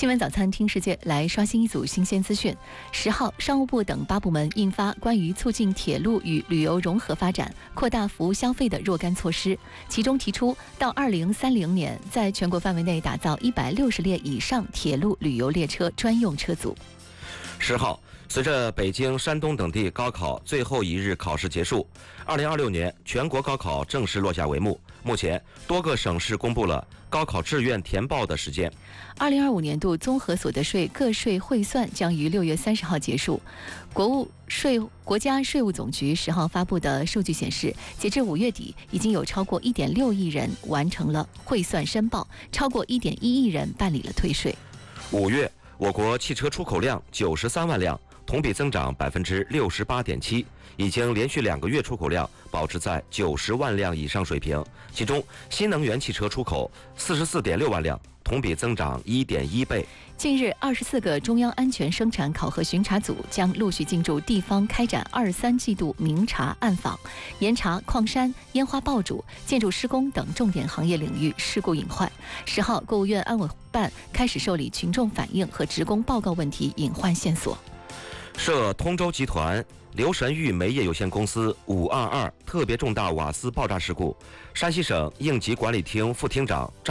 新闻早餐听世界，来刷新一组新鲜资讯。10号，商务部等8部门印发关于促进铁路与旅游融合发展、扩大服务消费的若干措施，其中提出到2030年，在全国范围内打造160列以上铁路旅游列车专用车组。 10号，随着北京、山东等地高考最后一日考试结束，2026年全国高考正式落下帷幕。目前，多个省市公布了高考志愿填报的时间。 2025年度综合所得税个税汇算将于6月30号结束。国家税务总局10号发布的数据显示，截至5月底，已经有超过1.6亿人完成了汇算申报，超过1.1亿人办理了退税。 5月，我国汽车出口量93万辆，同比增长68.7%，已经连续2个月出口量保持在90万辆以上水平。其中，新能源汽车出口44.6万辆，同比增长1.1倍。 近日，24个中央安全生产考核巡查组将陆续进驻地方，开展2、3季度明察暗访，严查矿山、烟花爆竹、建筑施工等重点行业领域事故隐患。10号，国务院安委办开始受理群众反映和职工报告问题隐患线索。 涉通州集团刘神玉煤业有限公司522特别重大瓦斯爆炸事故，山西省应急管理厅副厅长